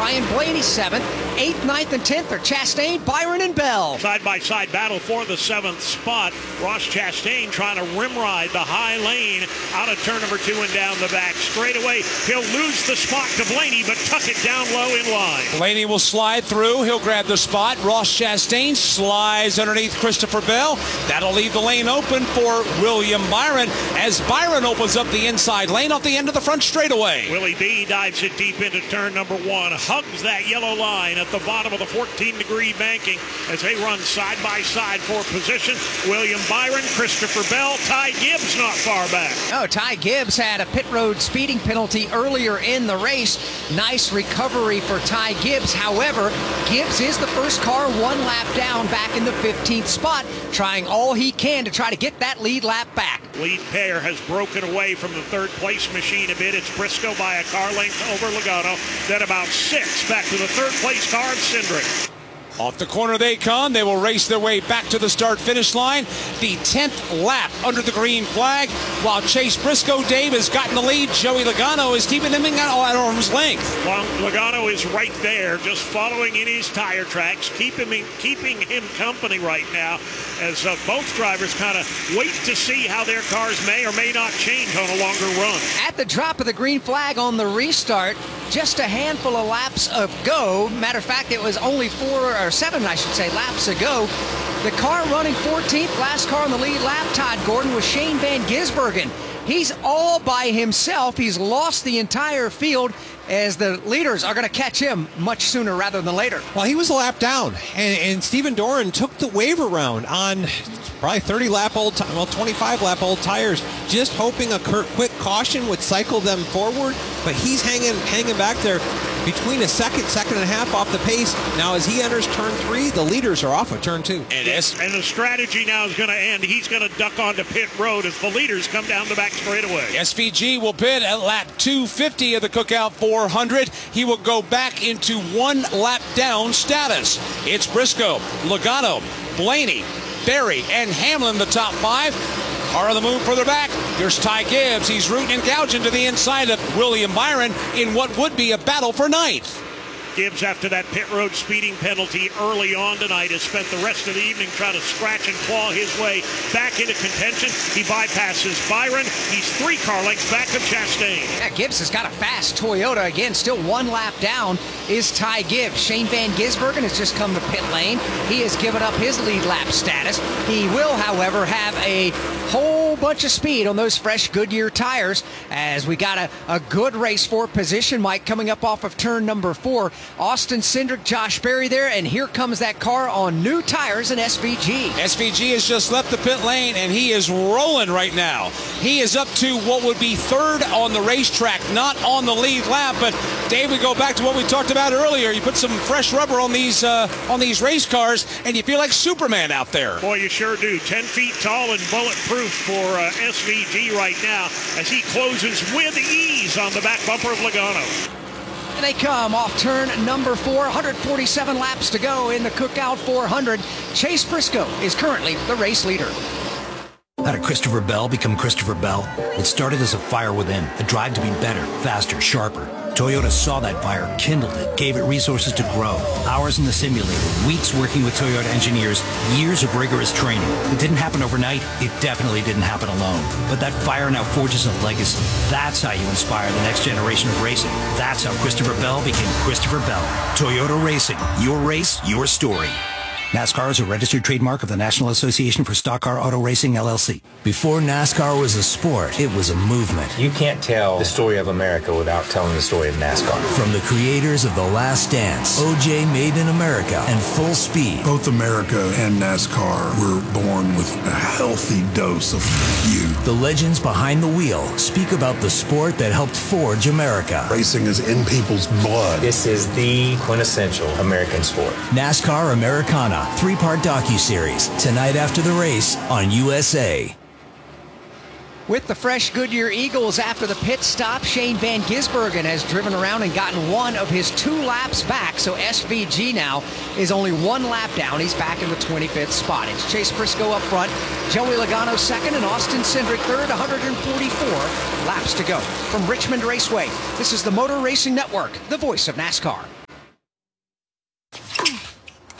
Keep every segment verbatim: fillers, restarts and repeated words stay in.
Ryan Blaney seventh. eighth, ninth, and tenth are Chastain, Byron, and Bell. Side-by-side battle for the seventh spot. Ross Chastain trying to rim ride the high lane out of turn number two and down the back straightaway. He'll lose the spot to Blaney, but tuck it down low in line. Blaney will slide through. He'll grab the spot. Ross Chastain slides underneath Christopher Bell. That'll leave the lane open for William Byron as Byron opens up the inside lane off the end of the front straightaway. Willie B dives it deep into turn number one, hugs that yellow line at the bottom of the fourteen degree banking as they run side by side for position. William Byron, Christopher Bell, Ty Gibbs not far back. Oh, Ty Gibbs had a pit road speeding penalty earlier in the race. Nice recovery for Ty Gibbs. However, Gibbs is the first car one lap down back in the fifteenth spot, trying all he can to try to get that lead lap back. Lead pair has broken away from the third place machine a bit. It's Briscoe by a car length over Logano. Then about six back to the third place car of Cindric. Off the corner they come. They will race their way back to the start-finish line. The tenth lap under the green flag. While Chase Briscoe, Dave, has gotten the lead. Joey Logano is keeping him at arm's length. Well, Logano is right there, just following in his tire tracks, keeping him, keeping him company right now as uh, both drivers kind of wait to see how their cars may or may not change on a longer run. At the drop of the green flag on the restart, just a handful of laps ago, matter of fact, it was only four or seven, I should say, laps ago, the car running fourteenth, last car on the lead lap, Todd Gordon, was Shane Van Gisbergen. He's all by himself. He's lost the entire field as the leaders are going to catch him much sooner rather than later. Well, he was a lap down, and, and Stephen Doran took the waiver round on probably thirty lap old, well, twenty-five lap old tires, just hoping a quick caution would cycle them forward, but he's hanging hanging back there between a second, second and a half off the pace. Now, as he enters turn three, the leaders are off of turn two. And, and the strategy now is going to end. He's going to duck onto pit road as the leaders come down the back straightaway. S V G will pit at lap two fifty of the Cookout four hundred. He will go back into one lap down status. It's Briscoe, Logano, Blaney, Berry, and Hamlin, the top five. Car on the move further back. Here's Ty Gibbs. He's rooting and gouging to the inside of William Byron in what would be a battle for ninth. Gibbs, after that pit road speeding penalty early on tonight, has spent the rest of the evening trying to scratch and claw his way back into contention. He bypasses Byron. He's three car lengths back of Chastain. Yeah, Gibbs has got a fast Toyota. Again, still one lap down is Ty Gibbs. Shane Van Gisbergen has just come to pit lane. He has given up his lead lap status. He will, however, have a whole bunch of speed on those fresh Goodyear tires as we got a, a good race for position, Mike, coming up off of turn number four. Austin Cindric, Josh Berry there, and here comes that car on new tires in S V G. S V G has just left the pit lane, and he is rolling right now. He is up to what would be third on the racetrack, not on the lead lap. But Dave, we go back to what we talked about earlier. You put some fresh rubber on these uh, on these race cars, and you feel like Superman out there. Boy, you sure do. Ten feet tall and bulletproof for uh, S V G right now as he closes with ease on the back bumper of Logano. They come off turn number four, one hundred forty-seven laps to go in the Cookout four hundred. Chase Briscoe is currently the race leader. How did Christopher Bell become Christopher Bell? It started as a fire within, a drive to be better, faster, sharper. Toyota saw that fire, kindled it, gave it resources to grow. Hours in the simulator, weeks working with Toyota engineers, years of rigorous training. It didn't happen overnight. It definitely didn't happen alone. But that fire now forges a legacy. That's how you inspire the next generation of racing. That's how Christopher Bell became Christopher Bell. Toyota Racing. Your race, your story. NASCAR is a registered trademark of the National Association for Stock Car Auto Racing, L L C. Before NASCAR was a sport, it was a movement. You can't tell the story of America without telling the story of NASCAR. From the creators of The Last Dance, O J Made in America, and Full Speed. Both America and NASCAR were born with a healthy dose of youth. The legends behind the wheel speak about the sport that helped forge America. Racing is in people's blood. This is the quintessential American sport. NASCAR Americana. Three-part docuseries, tonight after the race on U S A. With the fresh Goodyear Eagles after the pit stop, Shane Van Gisbergen has driven around and gotten one of his two laps back, so S V G now is only one lap down. He's back in the twenty-fifth spot. It's Chase Briscoe up front, Joey Logano second, and Austin Cindric third, one hundred forty-four laps to go. From Richmond Raceway, this is the Motor Racing Network, the voice of NASCAR.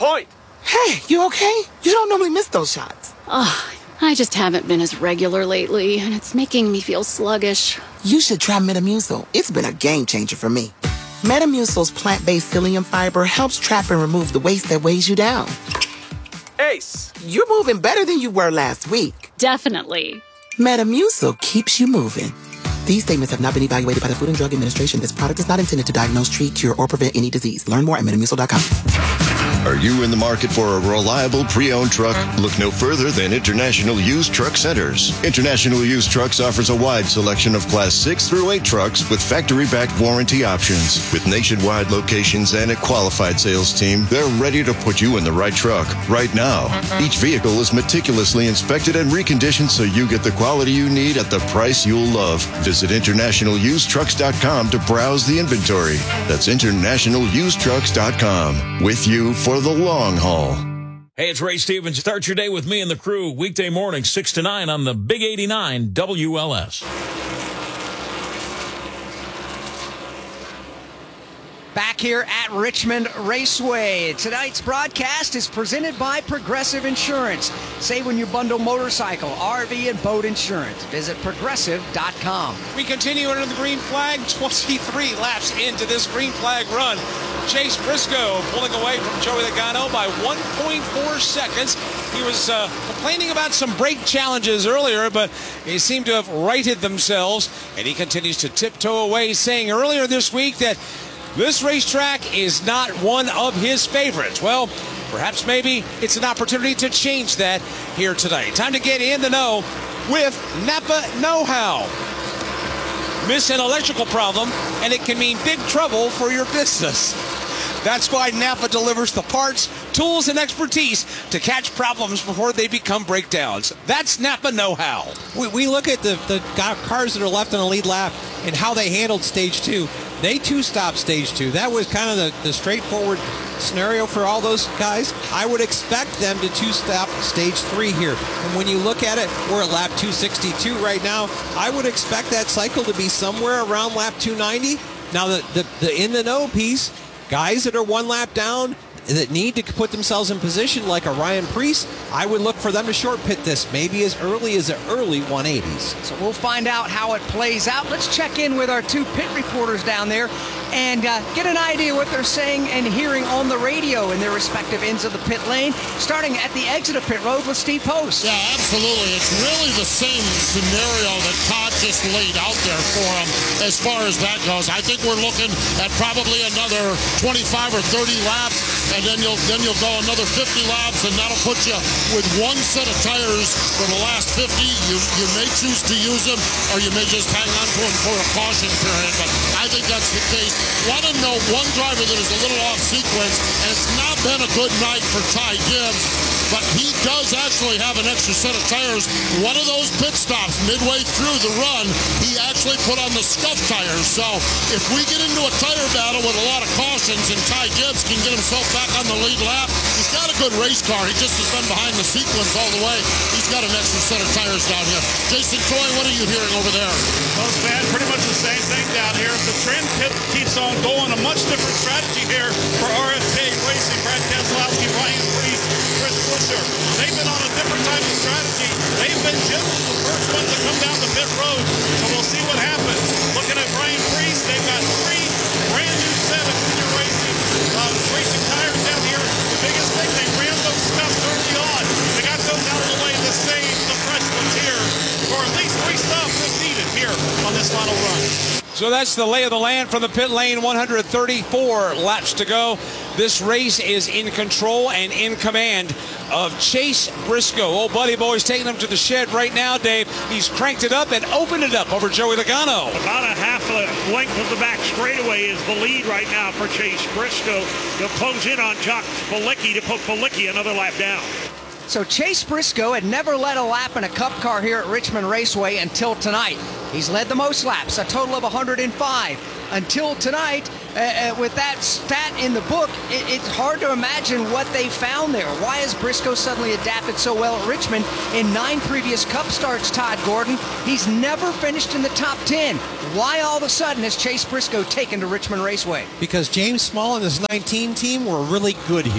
point. Hey, you okay? You don't normally miss those shots. Oh, I just haven't been as regular lately, and it's making me feel sluggish. You should try Metamucil. It's been a game changer for me. Metamucil's plant-based psyllium fiber helps trap and remove the waste that weighs you down. Ace. You're moving better than you were last week. Definitely. Metamucil keeps you moving. These statements have not been evaluated by the Food and Drug Administration. This product is not intended to diagnose, treat, cure, or prevent any disease. Learn more at metamucil dot com. Are you in the market for a reliable pre-owned truck? Look no further than International Used Truck Centers. International Used Trucks offers a wide selection of Class six through eight trucks with factory-backed warranty options. With nationwide locations and a qualified sales team, they're ready to put you in the right truck right now. Each vehicle is meticulously inspected and reconditioned so you get the quality you need at the price you'll love. Visit international used trucks dot com to browse the inventory. That's international used trucks dot com. With you for the long haul. Hey, it's Ray Stevens. Start your day with me and the crew weekday morning, six to nine on the Big eighty-nine W L S. Back here at Richmond Raceway. Tonight's broadcast is presented by Progressive Insurance. Save when you bundle motorcycle, R V, and boat insurance. Visit progressive dot com. We continue under the green flag. twenty-three laps into this green flag run. Chase Briscoe pulling away from Joey Logano by one point four seconds. He was uh, complaining about some brake challenges earlier, but they seem to have righted themselves, and he continues to tiptoe away, saying earlier this week that this racetrack is not one of his favorites. Well, perhaps maybe it's an opportunity to change that here tonight. Time to get in the know with Napa Know-How. Miss an electrical problem, and it can mean big trouble for your business. That's why Napa delivers the parts, tools, and expertise to catch problems before they become breakdowns. That's Napa Know-How. We, we look at the, the cars that are left on the lead lap and how they handled stage two. They too stopped stage two. That was kind of the, the straightforward scenario for all those guys. I would expect them to two stop stage three here. And when you look at it, we're at lap two sixty-two right now. I would expect that cycle to be somewhere around lap two ninety. Now, the, the, the in the know piece, guys that are one lap down that need to put themselves in position like a Ryan Preece, I would look for them to short pit this, maybe as early as the early one eighties. So we'll find out how it plays out. Let's check in with our two pit reporters down there and uh, get an idea what they're saying and hearing on the radio in their respective ends of the pit lane, starting at the exit of pit road with Steve Post. Yeah, absolutely. It's really the same scenario that Todd just laid out there for him as far as that goes. I think we're looking at probably another twenty-five or thirty laps, and then you'll then you'll go another fifty laps, and that'll put you with one set of tires for the last fifty. You you may choose to use them, or you may just hang on to them for a caution period, but I think that's the case. Want to know one driver that is a little off sequence, and it's not been a good night for Ty Gibbs, but he does actually have an extra set of tires. One of those pit stops midway through the run, he actually put on the scuff tires. So if we get into a tire battle with a lot of cautions and Ty Gibbs can get himself back on the lead lap, he's got a good race car. He just has been behind the sequence all the way. He's got an extra set of tires down here. Jason Troy, what are you hearing over there? Well, Stan, pretty much the same thing down here. If the trend keeps on going, a much different strategy here for R F K Racing. Brad Keselowski, Ryan Preece, Chris Buescher. They've been on a different type of strategy. They've been generally the first ones to come down the pit road. So we'll see what happens. Looking at Ryan Preece, they've got three brand new set of junior racing, uh, racing tires down here. The biggest thing, they ran those stuffs early on. They got those out of the way to save the fresh ones here for at least three stops if needed here on this final run. So that's the lay of the land from the pit lane. one hundred thirty-four laps to go. This race is in control and in command of Chase Briscoe. Old buddy boy's taking him to the shed right now, Dave. He's cranked it up and opened it up over Joey Logano. About a half a length of the back straightaway is the lead right now for Chase Briscoe. He'll close in on Jock Bilicki to put Bilicki another lap down. So Chase Briscoe had never led a lap in a Cup car here at Richmond Raceway until tonight. He's led the most laps, a total of one hundred five. Until tonight, uh, with that stat in the book, it, it's hard to imagine what they found there. Why has Briscoe suddenly adapted so well at Richmond? In nine previous Cup starts, Todd Gordon, he's never finished in the top ten. Why all of a sudden has Chase Briscoe taken to Richmond Raceway? Because James Small and his nineteen team were really good here.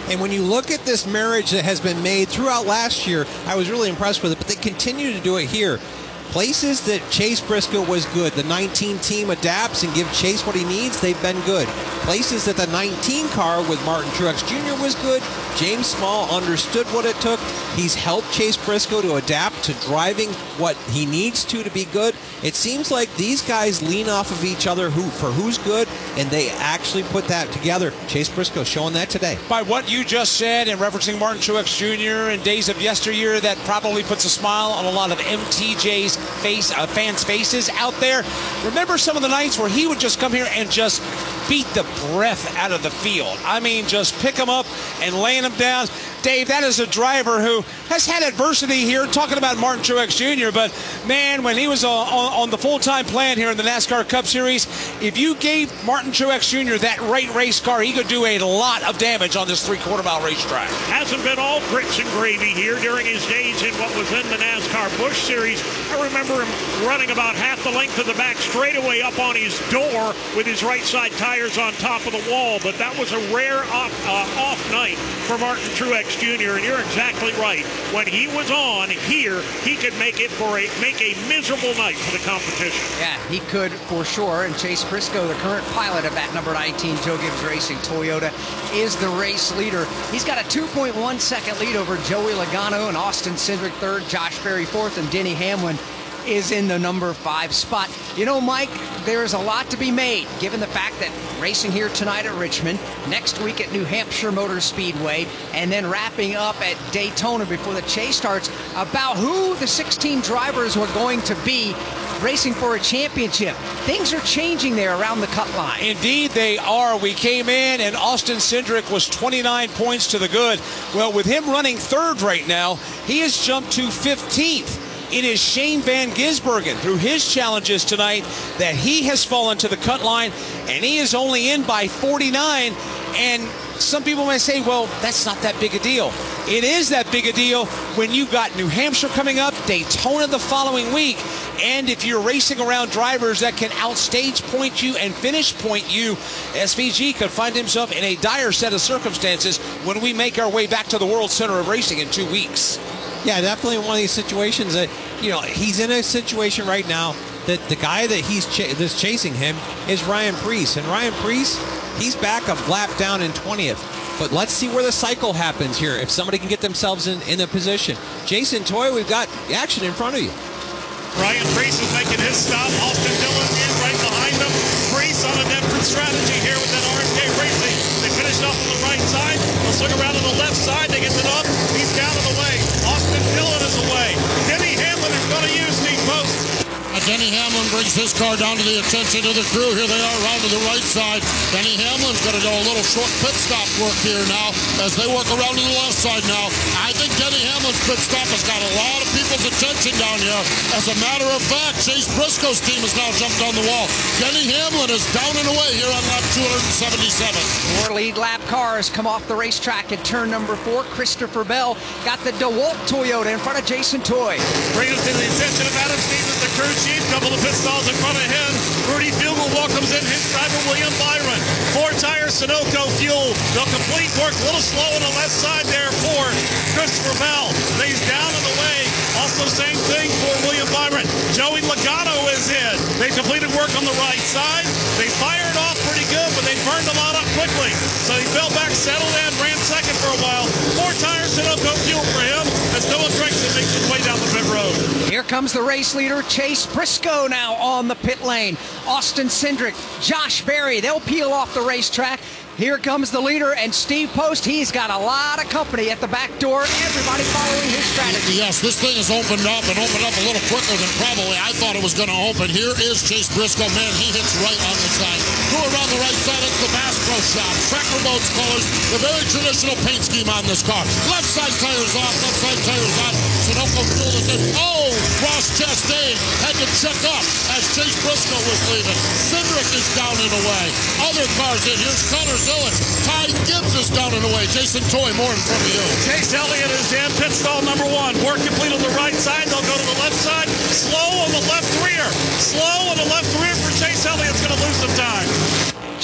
And when you look at this marriage that has been made throughout last year, I was really impressed with it, but they continue to do it here. Places that Chase Briscoe was good, the nineteen team adapts and give Chase what he needs, they've been good. Places that the nineteen car with Martin Truex Junior was good, James Small understood what it took. He's helped Chase Briscoe to adapt to driving what he needs to to be good. It seems like these guys lean off of each other who for who's good, and they actually put that together. Chase Briscoe showing that today. By what you just said and referencing Martin Truex Junior and days of yesteryear, that probably puts a smile on a lot of M T J's face, uh, fans' faces out there. Remember some of the nights where he would just come here and just beat the breath out of the field. I mean, just pick them up and laying them down. Dave, that is a driver who has had adversity here, talking about Martin Truex Junior, but man, when he was on, on, on the full-time plan here in the NASCAR Cup Series, if you gave Martin Truex Junior that right race car, he could do a lot of damage on this three-quarter mile racetrack. Hasn't been all grits and gravy here during his days in what was in the NASCAR Busch Series. I remember him running about half the length of the back straightaway up on his door with his right side tires on top of the wall, but that was a rare off, uh, off night for Martin Truex Junior, and you're exactly right. When he was on here, he could make it for a make a miserable night for the competition. Yeah, he could for sure. And Chase Briscoe, the current pilot of that number nineteen Joe Gibbs Racing Toyota, is the race leader. He's got a two point one second lead over Joey Logano and Austin Cindric third, Josh Berry fourth, and Denny Hamlin is in the number five spot. You know, Mike, there's a lot to be made, given the fact that racing here tonight at Richmond, next week at New Hampshire Motor Speedway, and then wrapping up at Daytona before the chase starts, about who the sixteen drivers were going to be racing for a championship. Things are changing there around the cut line. Indeed, they are. We came in, and Austin Cindric was twenty-nine points to the good. Well, with him running third right now, he has jumped to fifteenth. It is Shane Van Gisbergen, through his challenges tonight, that he has fallen to the cut line, and he is only in by forty-nine. And some people may say, well, that's not that big a deal. It is that big a deal when you've got New Hampshire coming up, Daytona the following week, and if you're racing around drivers that can outstage point you and finish point you, S V G could find himself in a dire set of circumstances when we make our way back to the World Center of Racing in two weeks. Yeah, definitely one of these situations that, you know, he's in a situation right now that the guy that he's ch that's chasing him is Ryan Preece. And Ryan Preece, he's back a lap down in twentieth. But let's see where the cycle happens here, if somebody can get themselves in, in a position. Jason Toy, we've got action in front of you. Ryan Preece is making his stop. Austin Dillon in right behind him. Preece on a different strategy here with that R M K Racing. They finished off on the right side. They'll swing around on the left side. They get it up. He's down and away. Austin Dillon is away. Denny Hamlin is going to use Steve Post. Uh, Denny Hamlin brings his car down to the attention of the crew. Here they are around to the right side. Denny Hamlin's going to do a little short pit stop work here now as they work around to the left side now. I think Denny Hamlin's pit stop has got a lot of people's attention down here. As a matter of fact, Chase Briscoe's team has now jumped on the wall. Denny Hamlin is down and away here on lap two seventy-seven. Four lead lap cars come off the racetrack at turn number four. Christopher Bell got the DeWalt Toyota in front of Jason Toy. Bring it to the attention of Adam Stevens, the crew chief. Couple of pit stalls in front of him. Rudy Fugle welcomes in his driver, William Byron. Four tire Sunoco fuel. They'll complete work a little slow on the left side there for Christopher Bell. He's down and away. Also same thing for William Byron. Joey Logano is in. They completed work on the right side. They fired off pretty good, but they burned a lot up quickly. So he fell back, settled in, ran second for a while. Four tires Sunoco fuel for him as Noah Gragson makes his way down the pit road. Here comes the race leader, Chase Briscoe, now on the pit lane. Austin Cindric, Josh Berry, they'll peel off the racetrack. Here comes the leader, and Steve Post. He's got a lot of company at the back door. Everybody following his strategy. Yes, this thing has opened up and opened up a little quicker than probably I thought it was going to open. Here is Chase Briscoe. Man, he hits right on the side. Go around the right side. It's the Bass Pro Shop. Tracker Boats colors. The very traditional paint scheme on this car. Left side tires off. Left side tires on. Sunoco fuel is in. Oh, Ross Chastain had to check up as Chase Briscoe was leaving. Cindric is down and away. Other cars in. Here's Connor Zillett. Ty Gibbs is down and away. Jason Toy, more in front of you. Chase Elliott is in pit stall number one. Work complete on the right side. They'll go to the left side. Slow on the left rear. Slow on the left rear for Chase Elliott. It's going to lose some time.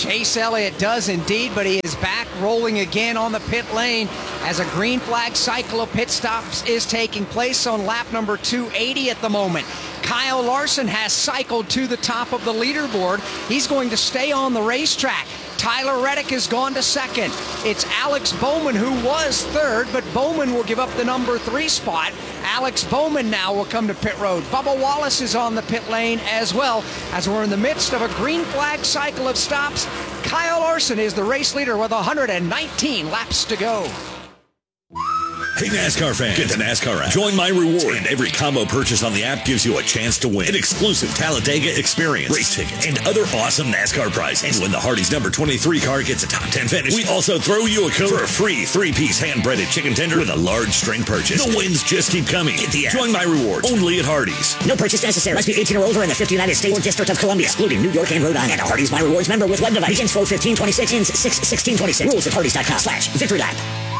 Chase Elliott does indeed, but he is back rolling again on the pit lane as a green flag cycle of pit stops is taking place on lap number two eighty at the moment. Kyle Larson has cycled to the top of the leaderboard. He's going to stay on the racetrack. Tyler Reddick has gone to second. It's Alex Bowman who was third, but Bowman will give up the number three spot. Alex Bowman now will come to pit road. Bubba Wallace is on the pit lane as well, as we're in the midst of a green flag cycle of stops. Kyle Larson is the race leader with one hundred nineteen laps to go. Hey NASCAR fans, get the NASCAR app. Join My Reward, and every combo purchase on the app gives you a chance to win an exclusive Talladega experience, race tickets, and other awesome NASCAR prizes. And when the Hardee's number twenty-three car gets a top ten finish, we also throw you a code for a free three-piece hand-breaded chicken tender with a large string purchase. The wins just keep coming. Get the app. Join My Reward, only at Hardee's. No purchase necessary. Must be eighteen or older in the fifth United States or District of Columbia, excluding New York and Rhode Island. And a Hardee's My Rewards member with web device. Begins four fifteen twenty-six, ends six sixteen twenty-six. Rules at Hardee's dot com slash Victory Lap.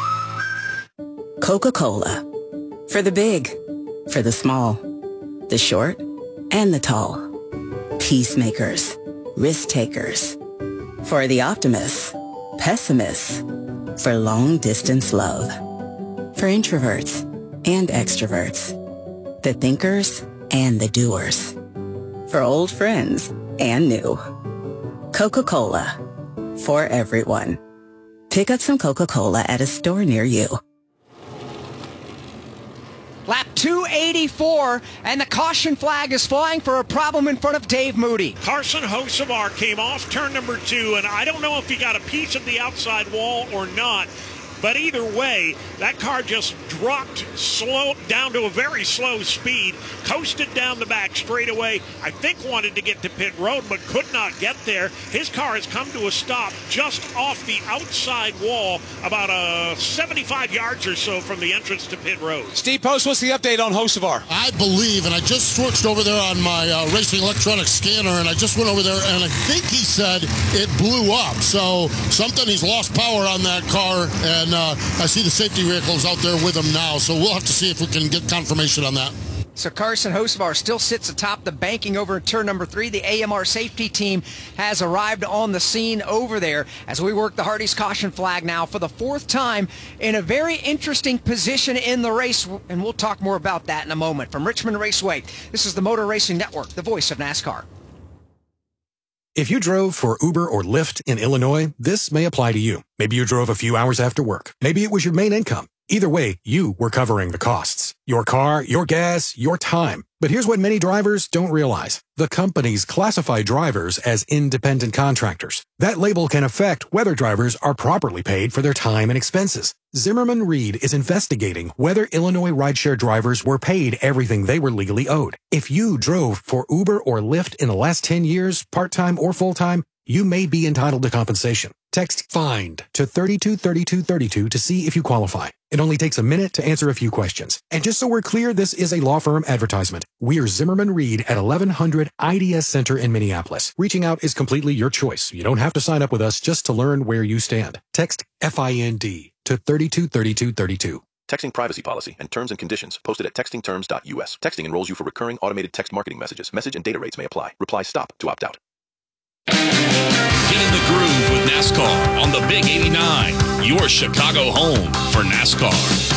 Coca-Cola. For the big, for the small, the short, and the tall. Peacemakers, risk takers. For the optimists, pessimists. For long distance love. For introverts and extroverts. The thinkers and the doers. For old friends and new. Coca-Cola. For everyone. Pick up some Coca-Cola at a store near you. Lap two eighty-four, and the caution flag is flying for a problem in front of Dave Moody. Carson Hocevar came off turn number two, and I don't know if he got a piece of the outside wall or not. But either way, that car just dropped slow down to a very slow speed, coasted down the back straightaway. I think wanted to get to pit road, but could not get there. His car has come to a stop just off the outside wall, about uh, seventy-five yards or so from the entrance to pit road. Steve Post, what's the update on Hocevar? I believe, and I just switched over there on my uh, racing electronic scanner, and I just went over there, and I think he said it blew up. So something, he's lost power on that car, and Uh, I see the safety vehicles out there with him now, so we'll have to see if we can get confirmation on that. So Carson Hocevar still sits atop the banking over at turn number three. The A M R safety team has arrived on the scene over there as we work the Hardee's caution flag now for the fourth time in a very interesting position in the race, and we'll talk more about that in a moment. From Richmond Raceway, this is the Motor Racing Network, the voice of NASCAR. If you drove for Uber or Lyft in Illinois, this may apply to you. Maybe you drove a few hours after work. Maybe it was your main income. Either way, you were covering the costs. Your car, your gas, your time. But here's what many drivers don't realize. The companies classify drivers as independent contractors. That label can affect whether drivers are properly paid for their time and expenses. Zimmerman Reed is investigating whether Illinois rideshare drivers were paid everything they were legally owed. If you drove for Uber or Lyft in the last ten years, part-time or full-time, you may be entitled to compensation. Text FIND to thirty-two thirty-two thirty-two to see if you qualify. It only takes a minute to answer a few questions. And just so we're clear, this is a law firm advertisement. We're Zimmerman Reed at eleven hundred I D S Center in Minneapolis. Reaching out is completely your choice. You don't have to sign up with us just to learn where you stand. Text FIND to thirty-two thirty-two thirty-two. Texting privacy policy and terms and conditions posted at texting terms dot U S. Texting enrolls you for recurring automated text marketing messages. Message and data rates may apply. Reply STOP to opt out. Get in the groove with NASCAR on the Big eighty-nine, your Chicago home for NASCAR.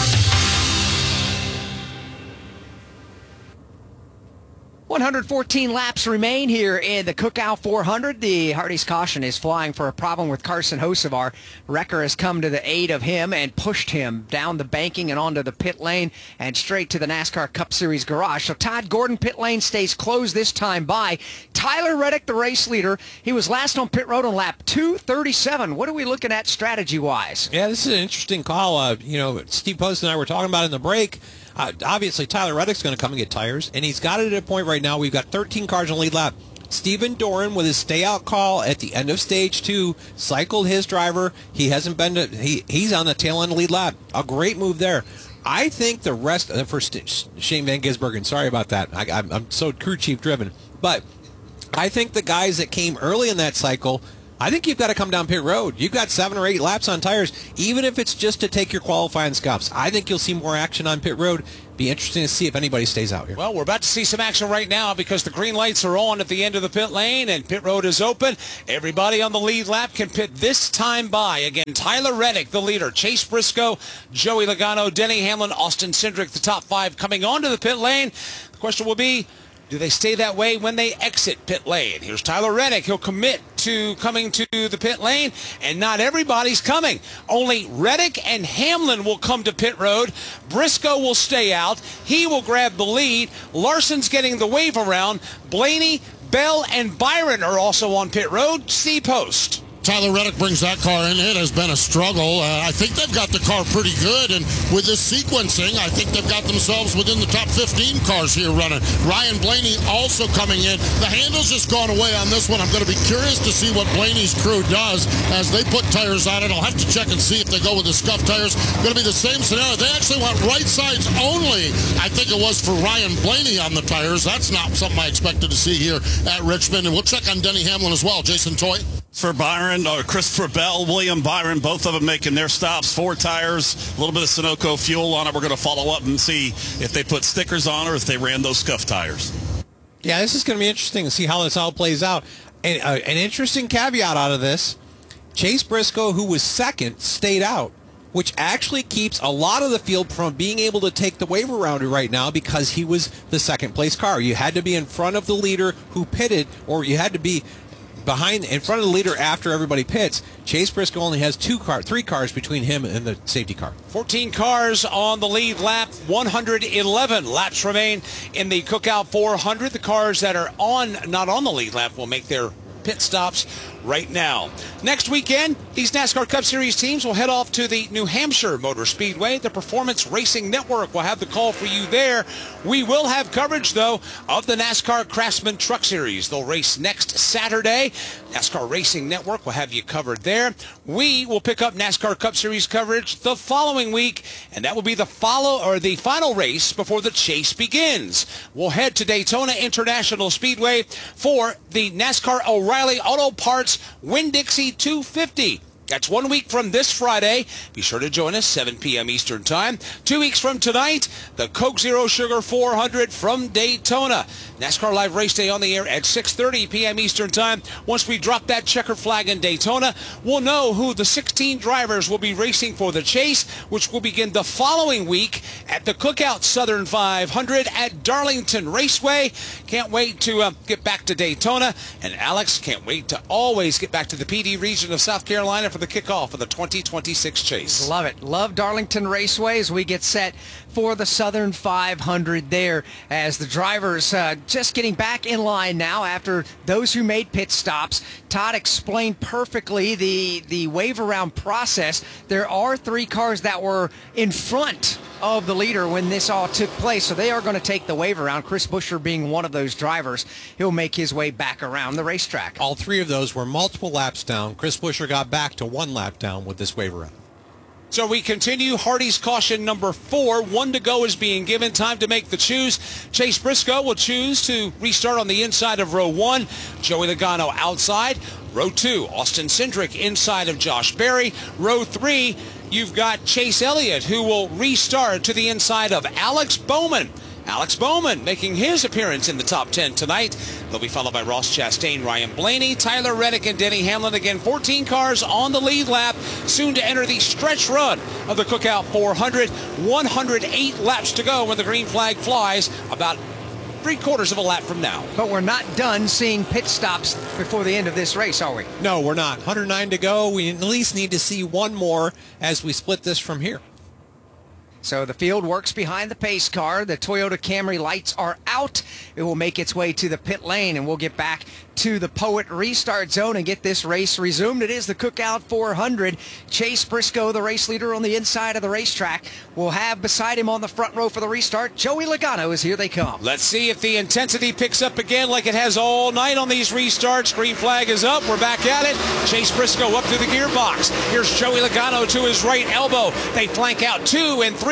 one hundred fourteen laps remain here in the Cookout four hundred. The Hardee's caution is flying for a problem with Carson Hocevar. Wrecker has come to the aid of him and pushed him down the banking and onto the pit lane and straight to the NASCAR Cup Series garage. So Todd Gordon pit lane stays closed this time by Tyler Reddick, the race leader. He was last on pit road on lap two thirty-seven. What are we looking at strategy-wise? Yeah, this is an interesting call. Uh, you know, Steve Post and I were talking about in the break. Uh, obviously, Tyler Reddick's going to come and get tires, and he's got it at a point right now. We've got thirteen cars in the lead lap. Stephen Doran, with his stay-out call at the end of stage two, cycled his driver. He hasn't been to, he he's on the tail end of the lead lap. A great move there. I think the rest uh, for Shane Van Gisbergen. Sorry about that. I, I'm, I'm so crew chief driven, but I think the guys that came early in that cycle, I think you've got to come down pit road. You've got seven or eight laps on tires, even if it's just to take your qualifying scuffs. I think you'll see more action on pit road. Be interesting to see if anybody stays out here. Well, we're about to see some action right now because the green lights are on at the end of the pit lane and pit road is open. Everybody on the lead lap can pit this time by. Again, Tyler Reddick, the leader. Chase Briscoe, Joey Logano, Denny Hamlin, Austin Cindric, the top five coming onto the pit lane. The question will be, do they stay that way when they exit pit lane? Here's Tyler Reddick. He'll commit to coming to the pit lane, and not everybody's coming. Only Reddick and Hamlin will come to pit road. Briscoe will stay out. He will grab the lead. Larson's getting the wave around. Blaney, Bell, and Byron are also on pit road. See post. Tyler Reddick brings that car in. It has been a struggle. Uh, I think they've got the car pretty good, and with this sequencing, I think they've got themselves within the top fifteen cars here running. Ryan Blaney also coming in. The handle's just gone away on this one. I'm going to be curious to see what Blaney's crew does as they put tires on it. I'll have to check and see if they go with the scuff tires. Going to be the same scenario. They actually went right sides only. I think it was for Ryan Blaney on the tires. That's not something I expected to see here at Richmond, and we'll check on Denny Hamlin as well. Jason Toy. For Byron, or Christopher Bell, William Byron, both of them making their stops. Four tires, a little bit of Sunoco fuel on it. We're going to follow up and see if they put stickers on or if they ran those scuff tires. Yeah, this is going to be interesting to see how this all plays out. And uh, an interesting caveat out of this, Chase Briscoe, who was second, stayed out, which actually keeps a lot of the field from being able to take the wave around right now because he was the second place car. You had to be in front of the leader who pitted, or you had to be behind, in front of the leader after everybody pits. Chase Briscoe only has two car, three cars between him and the safety car. fourteen cars on the lead lap. one hundred eleven laps remain in the Cookout four hundred. The cars that are on, not on the lead lap, will make their pit stops right now. Next weekend, these NASCAR Cup Series teams will head off to the New Hampshire Motor Speedway. The Performance Racing Network will have the call for you there. We will have coverage, though, of the NASCAR Craftsman Truck Series. They'll race next Saturday. NASCAR Racing Network will have you covered there. We will pick up NASCAR Cup Series coverage the following week, and that will be the follow or the final race before the chase begins. We'll head to Daytona International Speedway for the NASCAR O'Reilly Auto Parts Winn-Dixie two fifty. That's one week from this Friday. Be sure to join us, seven p.m. Eastern Time. Two weeks from tonight, the Coke Zero Sugar four hundred from Daytona. NASCAR Live Race Day on the air at six thirty p.m. Eastern Time. Once we drop that checkered flag in Daytona, we'll know who the sixteen drivers will be racing for the chase, which will begin the following week at the Cookout Southern five hundred at Darlington Raceway. Can't wait to uh, get back to Daytona. And Alex, can't wait to always get back to the P D region of South Carolina for the kickoff of the twenty twenty-six chase. Love it. Love Darlington Raceway as we get set for the Southern five hundred there as the drivers uh, just getting back in line now after those who made pit stops. Todd explained perfectly the, the wave around process. There are three cars that were in front of the leader when this all took place, so they are going to take the wave around. Chris Buescher being one of those drivers. He'll make his way back around the racetrack. All three of those were multiple laps down. Chris Buescher got back to one lap down with this wave around. So we continue. Hardy's caution number four. One to go is being given. Time to make the choose. Chase Briscoe will choose to restart on the inside of row one. Joey Logano outside. Row two, Austin Cindric inside of Josh Berry. Row three, you've got Chase Elliott, who will restart to the inside of Alex Bowman. Alex Bowman making his appearance in the top ten tonight. They'll be followed by Ross Chastain, Ryan Blaney, Tyler Reddick, and Denny Hamlin. Again, fourteen cars on the lead lap, soon to enter the stretch run of the Cookout four hundred. one hundred eight laps to go when the green flag flies, about three quarters of a lap from now. But we're not done seeing pit stops before the end of this race, are we? No, we're not. one hundred nine to go. We at least need to see one more as we split this from here. So the field works behind the pace car. The Toyota Camry lights are out. It will make its way to the pit lane, and we'll get back to the Poet restart zone and get this race resumed. It is the Cookout four hundred. Chase Briscoe, the race leader on the inside of the racetrack, will have beside him on the front row for the restart, Joey Logano. As here they come. Let's see if the intensity picks up again like it has all night on these restarts. Green flag is up. We're back at it. Chase Briscoe up to the gearbox. Here's Joey Logano to his right elbow. They flank out two and three.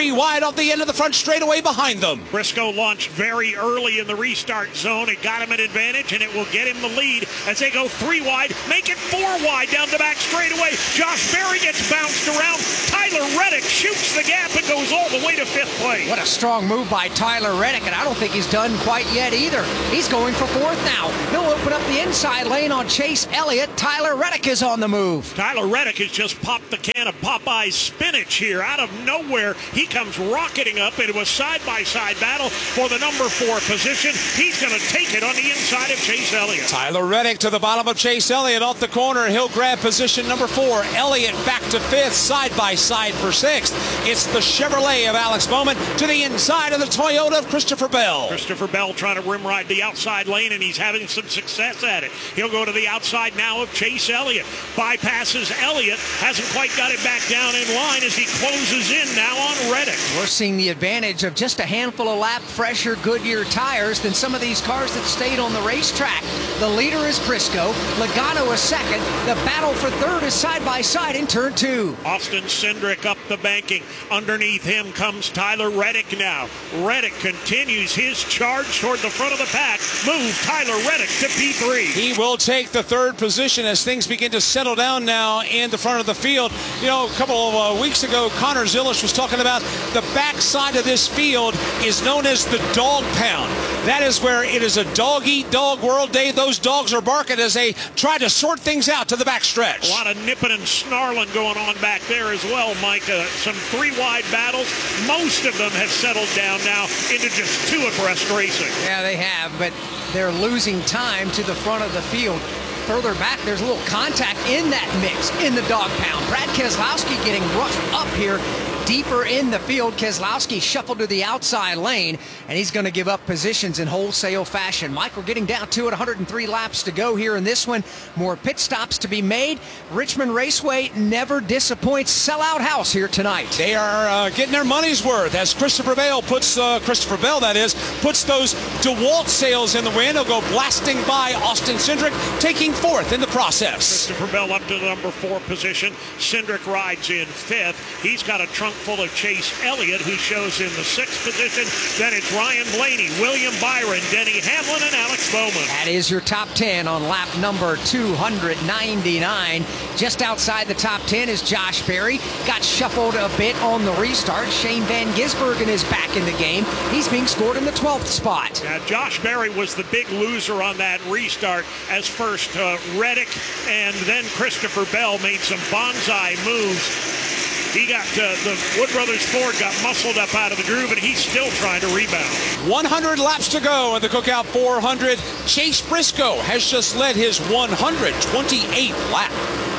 three wide off the end of the front straightaway behind them. Briscoe launched very early in the restart zone. It got him an advantage, and it will get him the lead as they go three wide, make it four wide down the back straightaway. Josh Berry gets bounced around. Tyler Reddick shoots the gap and goes all the way to fifth place. What a strong move by Tyler Reddick, and I don't think he's done quite yet either. He's going for fourth now. He'll open up the inside lane on Chase Elliott. Tyler Reddick is on the move. Tyler Reddick has just popped the can of Popeye's spinach here. Out of nowhere, he comes rocketing up into a side-by-side battle for the number four position. He's going to take it on the inside of Chase Elliott. Tyler Reddick to the bottom of Chase Elliott off the corner. He'll grab position number four. Elliott back to fifth, side-by-side for sixth. It's the Chevrolet of Alex Bowman to the inside of the Toyota of Christopher Bell. Christopher Bell trying to rim ride the outside lane, and he's having some success at it. He'll go to the outside now of Chase Elliott. Bypasses Elliott, hasn't quite got it back down in line as he closes in now on Reddick. We're seeing the advantage of just a handful of lap fresher Goodyear tires than some of these cars that stayed on the racetrack. The leader is Briscoe. Logano is second. The battle for third is side by side in turn two. Austin Cindric up the banking. Underneath him comes Tyler Reddick now. Reddick continues his charge toward the front of the pack. Move Tyler Reddick to P three. He will take the third position as things begin to settle down now in the front of the field. You know, a couple of uh, weeks ago, Connor Zilish was talking about the backside of this field is known as the dog pound. That is where it is a dog-eat-dog world day. Those dogs are barking as they try to sort things out to the backstretch. A lot of nipping and snarling going on back there as well, Mike. Uh, some three-wide battles. Most of them have settled down now into just two abreast racing. Yeah, they have, but they're losing time to the front of the field. Further back, there's a little contact in that mix in the dog pound. Brad Keselowski getting roughed up here deeper in the field. Keselowski shuffled to the outside lane, and he's going to give up positions in wholesale fashion. Mike, we're getting down to it. one hundred three laps to go here in this one. More pit stops to be made. Richmond Raceway never disappoints. Sellout house here tonight. They are uh, getting their money's worth as Christopher Bell puts, uh, Christopher Bell that is, puts those DeWalt sails in the wind. He'll go blasting by Austin Cindric, taking fourth in the process. Christopher Bell up to the number four position. Cindric rides in fifth. He's got a trunk full of Chase Elliott, who shows in the sixth position. Then it's Ryan Blaney, William Byron, Denny Hamlin, and Alex Bowman. That is your top ten on lap number two hundred ninety-nine. Just outside the top ten is Josh Berry. Got shuffled a bit on the restart. Shane Van Gisbergen is back in the game. He's being scored in the twelfth spot. Now, Josh Berry was the big loser on that restart as first uh, Reddick and then Christopher Bell made some bonsai moves. He got, uh, the Wood Brothers Ford got muscled up out of the groove, and he's still trying to rebound. one hundred laps to go in the Cookout four hundred. Chase Briscoe has just led his one hundred twenty-eighth lap.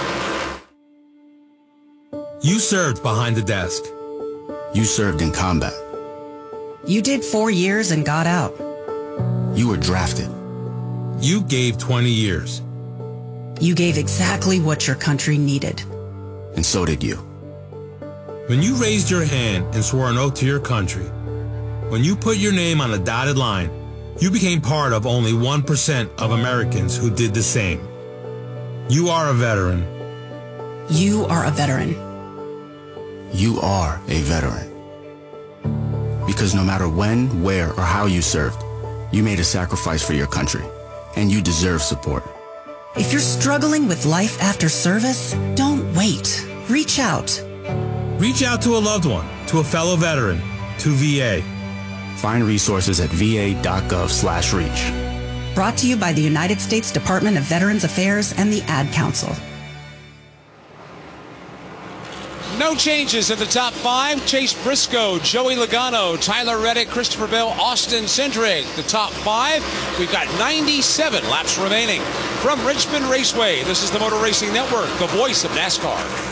You served behind the desk. You served in combat. You did four years and got out. You were drafted. You gave twenty years. You gave exactly what your country needed. And so did you. When you raised your hand and swore an oath to your country, when you put your name on a dotted line, you became part of only one percent of Americans who did the same. You are a veteran. You are a veteran. You are a veteran. Because no matter when, where, or how you served, you made a sacrifice for your country, and you deserve support. If you're struggling with life after service, don't wait. Reach out. Reach out to a loved one, to a fellow veteran, to V A. Find resources at va.gov slash reach. Brought to you by the United States Department of Veterans Affairs and the Ad Council. No changes in the top five. Chase Briscoe, Joey Logano, Tyler Reddick, Christopher Bell, Austin Cindric. The top five. We've got ninety-seven laps remaining. From Richmond Raceway, this is the Motor Racing Network, the voice of NASCAR.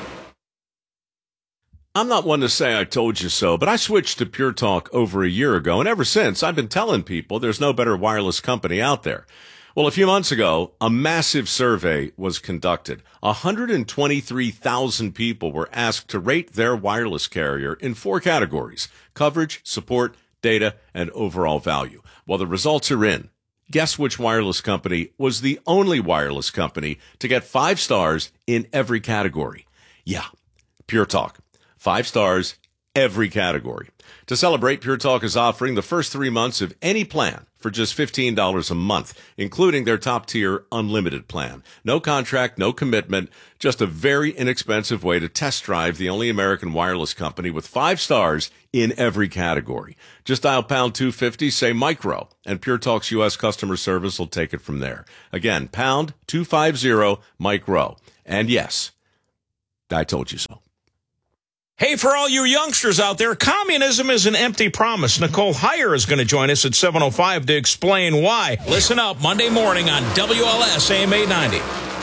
I'm not one to say I told you so, but I switched to Pure Talk over a year ago, and ever since, I've been telling people there's no better wireless company out there. Well, a few months ago, a massive survey was conducted. one hundred twenty-three thousand people were asked to rate their wireless carrier in four categories: coverage, support, data, and overall value. Well, the results are in. Guess which wireless company was the only wireless company to get five stars in every category? Yeah, Pure Talk. Five stars every category. To celebrate, Pure Talk is offering the first three months of any plan for just fifteen dollars a month, including their top-tier unlimited plan. No contract, no commitment, just a very inexpensive way to test drive the only American wireless company with five stars in every category. Just dial pound two fifty, say micro, and Pure Talk's U S customer service will take it from there. Again, pound two fifty, micro. And yes, I told you so. Hey, for all you youngsters out there, communism is an empty promise. Nicole Heyer is going to join us at seven oh five to explain why. Listen up Monday morning on W L S A M eight ninety.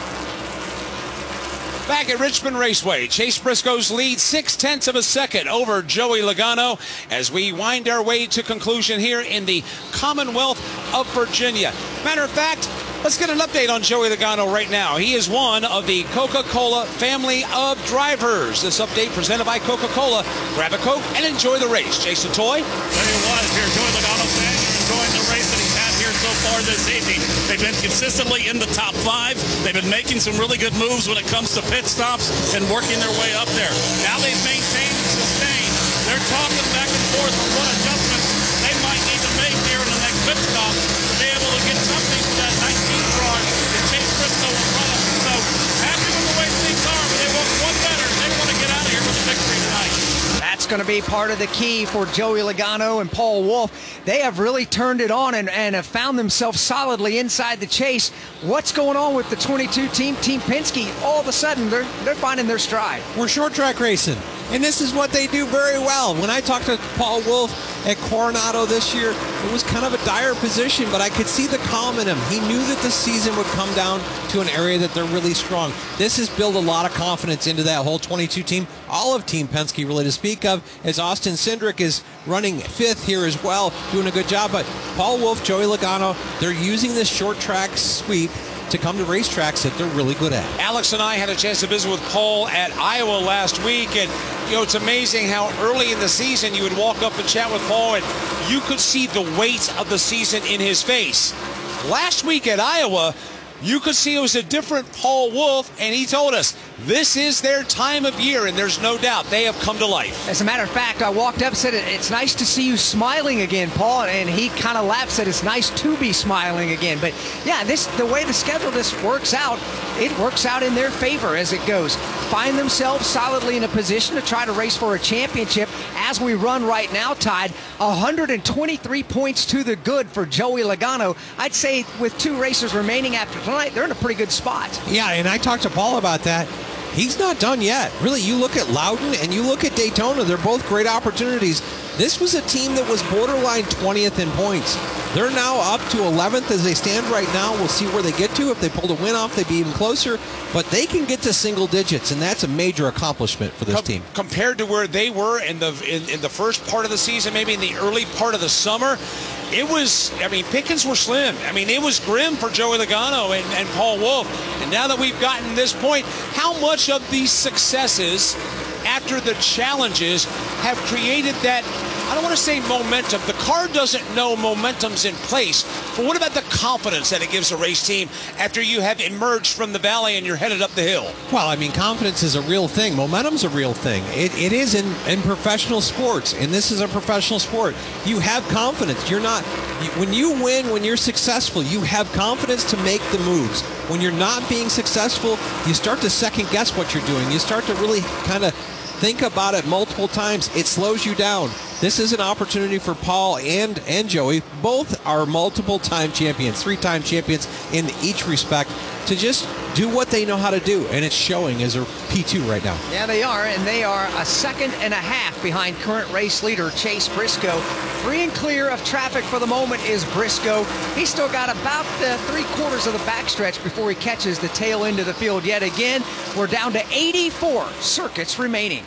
Back at Richmond Raceway, Chase Briscoe's lead six-tenths of a second over Joey Logano as we wind our way to conclusion here in the Commonwealth of Virginia. Matter of fact, let's get an update on Joey Logano right now. He is one of the Coca-Cola family of drivers. This update presented by Coca-Cola. Grab a Coke and enjoy the race. Jason Toy. There he was here, Joey Logano fan. You're enjoying the race that he's had here so far this evening. They've been consistently in the top five. They've been making some really good moves when it comes to pit stops and working their way up there. Now they've maintained and sustained. They're talking back and forth on what adjustments they might need to make here in the next pit stop to be able to get something for that nineteenth car that Chase Briscoe in front of them. So happy with the way things are, but they want one better. They want to get out of here with a victory tonight. That's going to be part of the key for Joey Logano and Paul Wolfe. They have really turned it on and, and have found themselves solidly inside the chase. What's going on with the twenty-two team, Team Penske? All of a sudden, they're, they're finding their stride. We're short track racing, and this is what they do very well. When I talked to Paul Wolfe at Coronado this year, it was kind of a dire position, but I could see the calm in him. He knew that the season would come down to an area that they're really strong. This has built a lot of confidence into that whole twenty-two team, all of Team Penske really to speak of, as Austin Cindric is running fifth here as well, doing a good job. But Paul Wolfe, Joey Logano, they're using this short track sweep to come to racetracks that they're really good at. Alex and I had a chance to visit with Paul at Iowa last week, and you know, it's amazing how early in the season you would walk up and chat with Paul and you could see the weight of the season in his face. Last week at Iowa, you could see it was a different Paul Wolfe, and he told us this is their time of year, and there's no doubt they have come to life. As a matter of fact, I walked up and said, it's nice to see you smiling again, Paul, and he kind of laughed, said it's nice to be smiling again. But yeah, this the way the schedule this works out, it works out in their favor as it goes. Find themselves solidly in a position to try to race for a championship as we run right now, tied one hundred twenty-three points to the good for Joey Logano. I'd say with two races remaining after tonight, they're in a pretty good spot. Yeah, and I talked to Paul about that. He's not done yet. Really, you look at Loudon and you look at Daytona, they're both great opportunities. This was a team that was borderline twentieth in points. They're now up to eleventh as they stand right now. We'll see where they get to. If they pull the win off, they'd be even closer. But they can get to single digits, and that's a major accomplishment for this Com- team. Compared to where they were in the in, in the first part of the season, maybe in the early part of the summer, it was, I mean, pickings were slim. I mean, it was grim for Joey Logano and, and Paul Wolfe. And now that we've gotten this point, how much of these successes after the challenges have created that, I don't want to say momentum. The car doesn't know momentum's in place. But what about the confidence that it gives a race team after you have emerged from the valley and you're headed up the hill? Well, I mean, confidence is a real thing. Momentum's a real thing. It, it is in, in professional sports, and this is a professional sport. You have confidence. You're not, when you win, when you're successful, you have confidence to make the moves. When you're not being successful, you start to second guess what you're doing. You start to really kind of think about it multiple times. It slows you down. This is an opportunity for Paul and, and Joey. Both are multiple-time champions, three-time champions in each respect, to just do what they know how to do, and it's showing as a P two right now. Yeah, they are, and they are a second and a half behind current race leader Chase Briscoe. Free and clear of traffic for the moment is Briscoe. He's still got about the three-quarters of the backstretch before he catches the tail end of the field yet again. We're down to eighty-four circuits remaining.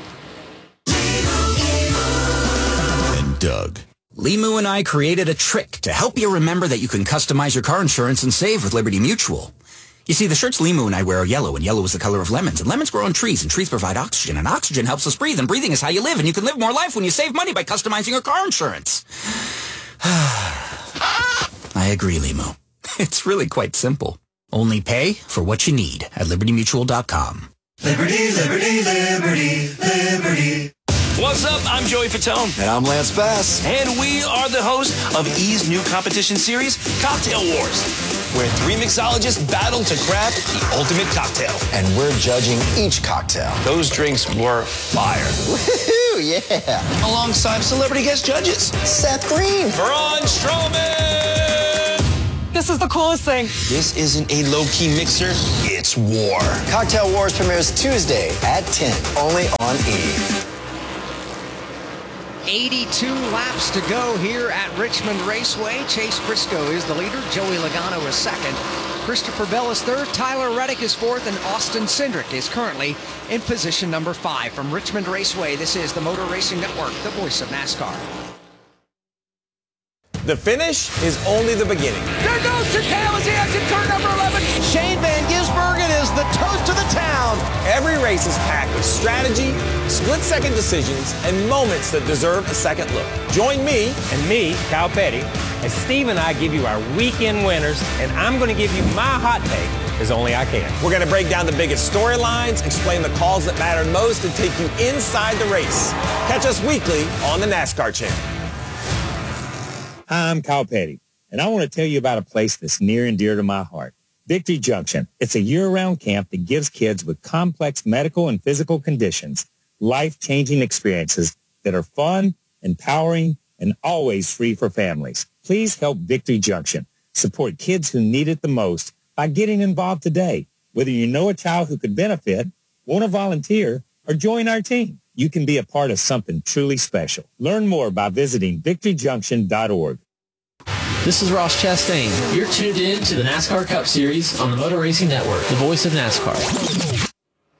Doug. Limu and I created a trick to help you remember that you can customize your car insurance and save with Liberty Mutual. You see, the shirts Limu and I wear are yellow, and yellow is the color of lemons, and lemons grow on trees, and trees provide oxygen, and oxygen helps us breathe, and breathing is how you live, and you can live more life when you save money by customizing your car insurance. I agree, Limu. It's really quite simple. Only pay for what you need at liberty mutual dot com. Liberty, liberty, liberty, liberty. What's up? I'm Joey Fatone. And I'm Lance Bass. And we are the host of E's new competition series, Cocktail Wars, where three mixologists battle to craft the ultimate cocktail. And we're judging each cocktail. Those drinks were fire. Woohoo, yeah. Alongside celebrity guest judges, Seth Green. Braun Strowman. This is the coolest thing. This isn't a low-key mixer, it's war. Cocktail Wars premieres Tuesday at ten, only on E. eighty-two laps to go here at Richmond Raceway. Chase Briscoe is the leader. Joey Logano is second. Christopher Bell is third. Tyler Reddick is fourth. And Austin Cindric is currently in position number five. From Richmond Raceway, this is the Motor Racing Network, the voice of NASCAR. The finish is only the beginning. There goes Chicane as he exits turn number eleven. Shane Van Gisbergen is the toast of the town. Every race is packed with strategy, split-second decisions, and moments that deserve a second look. Join me and me, Kyle Petty, as Steve and I give you our weekend winners, and I'm going to give you my hot take as only I can. We're going to break down the biggest storylines, explain the calls that matter most, and take you inside the race. Catch us weekly on the NASCAR Channel. Hi, I'm Kyle Petty, and I want to tell you about a place that's near and dear to my heart, Victory Junction. It's a year-round camp that gives kids with complex medical and physical conditions life-changing experiences that are fun, empowering, and always free for families. Please help Victory Junction support kids who need it the most by getting involved today. Whether you know a child who could benefit, want to volunteer, or join our team, you can be a part of something truly special. Learn more by visiting victory junction dot org. This is Ross Chastain. You're tuned in to the NASCAR Cup Series on the Motor Racing Network, the voice of NASCAR.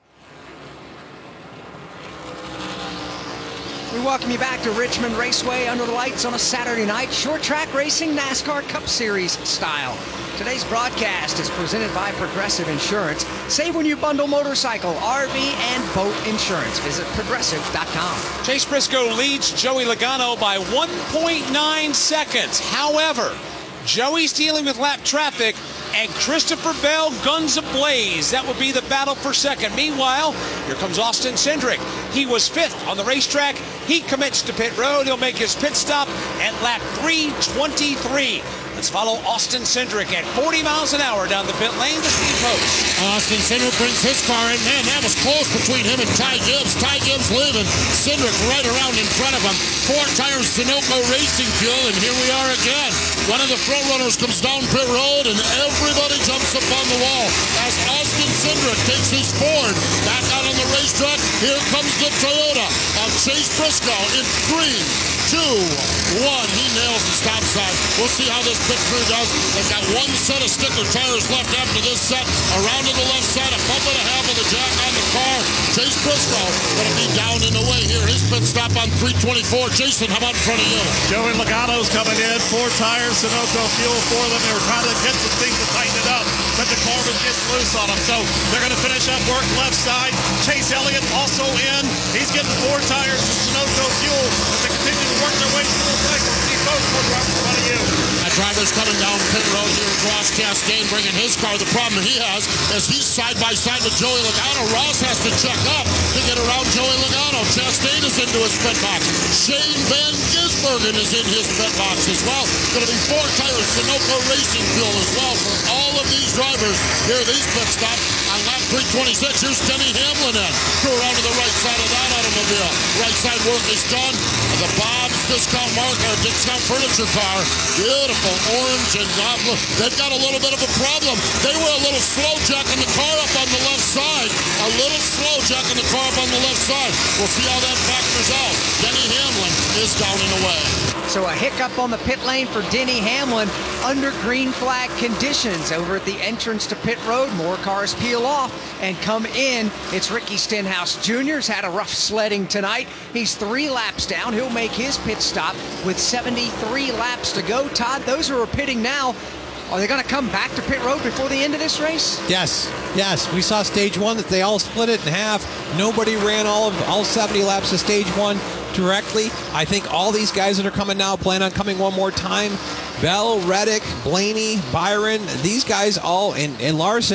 We welcome you back to Richmond Raceway under the lights on a Saturday night. Short track racing, NASCAR Cup Series style. Today's broadcast is presented by Progressive Insurance. Save when you bundle motorcycle, R V, and boat insurance. Visit progressive dot com. Chase Briscoe leads Joey Logano by one point nine seconds. However, Joey's dealing with lap traffic, and Christopher Bell guns ablaze. That would be the battle for second. Meanwhile, here comes Austin Cindric. He was fifth on the racetrack. He commits to pit road. He'll make his pit stop at lap three twenty-three. Let's follow Austin Cindric at forty miles an hour down the pit lane to Steve Post. Austin Cindric brings his car in. Man, that was close between him and Ty Gibbs. Ty Gibbs leaving. Cindric right around in front of him. Four tires Sunoco Racing Fuel, and here we are again. One of the front runners comes down pit road, and everybody jumps up on the wall as Austin Cindric takes his Ford back out on the racetrack. Here comes the Toyota of Chase Briscoe in three, two, one. He nails the stop sign. We'll see how this pit crew does. They've got one set of sticker tires left after this set. Around to the left side, a bump and a half of the jack on the car. Chase Briscoe going to be down in the way here. His pit stop on three twenty-four. Jason, how about in front of you? Joey Logano's coming in. Four tires, Sunoco fuel for them. They were trying to get some things to tighten it up, but the car was getting loose on them. So they're going to finish up work left side. Chase Elliott also in. He's getting four tires from Sunoco fuel as they continue to work their way through the cycle. See both right in front of you. That driver's coming down pit road here. Ross Chastain bringing his car. The problem he has is he's side by side with Joey Logano. Ross has to check up to get around Joey Logano. Chastain is into his pit box. Shane Van Gisbergen is in his pit box as well. Going to be four tires Sunoco Racing Fuel as well for all of these drivers. Here are these pit stops on lap three twenty-six. Here's Denny Hamlin in. Go around to the right side of that automobile. Right side work is done. The Bob's Discount Market, Discount Furniture car. Beautiful orange and goblin. They've got a little bit of a problem. They were a little slow jacking the car up on the left side. A little slow jacking the car up on the left side. We'll see how that factors out. Denny Hamlin is down and away. So a hiccup on the pit lane for Denny Hamlin under green flag conditions. Over at the entrance to pit road, more cars peel off and come in. It's Ricky Stenhouse Junior He's had a rough sledding tonight. He's three laps down. He'll make his pit stop with seventy-three laps to go. Todd, those who are pitting now, are they going to come back to pit road before the end of this race? Yes, yes. We saw stage one that they all split it in half. Nobody ran all of all seventy laps of stage one directly. I think all these guys that are coming now plan on coming one more time. Bell, Reddick, Blaney, Byron, these guys all, and, and Larson,